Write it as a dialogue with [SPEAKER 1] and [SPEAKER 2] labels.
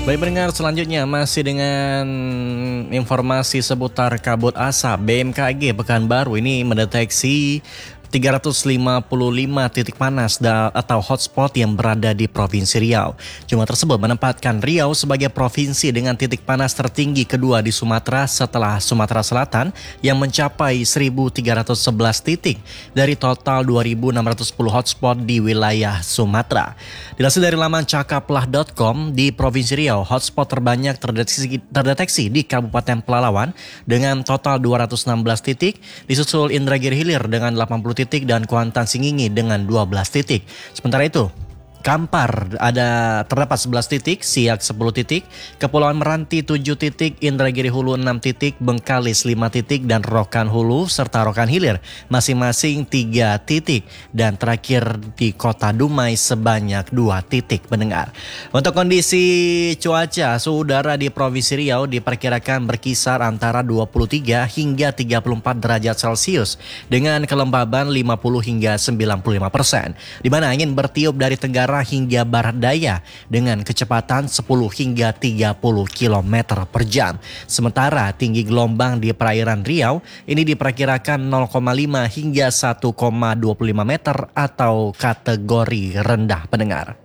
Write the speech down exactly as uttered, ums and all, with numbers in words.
[SPEAKER 1] Baik pendengar, selanjutnya masih dengan informasi seputar kabut asap. B M K G Pekanbaru ini mendeteksi tiga ratus lima puluh lima titik panas atau hotspot yang berada di Provinsi Riau. Jumlah tersebut menempatkan Riau sebagai provinsi dengan titik panas tertinggi kedua di Sumatera setelah Sumatera Selatan yang mencapai seribu tiga ratus sebelas titik dari total dua ribu enam ratus sepuluh hotspot di wilayah Sumatera. Dilansir dari laman cakaplah dot com, di Provinsi Riau, hotspot terbanyak terdeteksi, terdeteksi di Kabupaten Pelalawan dengan total dua ratus enam belas titik, disusul Indragiri Hilir dengan delapan puluh titik dan Kuantan Singingi dengan dua belas titik. Sementara itu, Kampar ada terdapat sebelas titik, Siak sepuluh titik, Kepulauan Meranti tujuh titik, Indragiri Hulu enam titik, Bengkalis lima titik, dan Rokan Hulu serta Rokan Hilir masing-masing tiga titik. Dan terakhir di Kota Dumai sebanyak dua titik pendengar. Untuk kondisi cuaca, suhu udara di Provinsi Riau diperkirakan berkisar antara dua puluh tiga hingga tiga puluh empat derajat Celcius dengan kelembaban lima puluh hingga sembilan puluh lima persen. Di mana angin bertiup dari tenggara hingga barat daya dengan kecepatan sepuluh hingga tiga puluh kilometer per jam. Sementara tinggi gelombang di perairan Riau ini diperkirakan nol koma lima hingga satu koma dua puluh lima meter atau kategori rendah pendengar.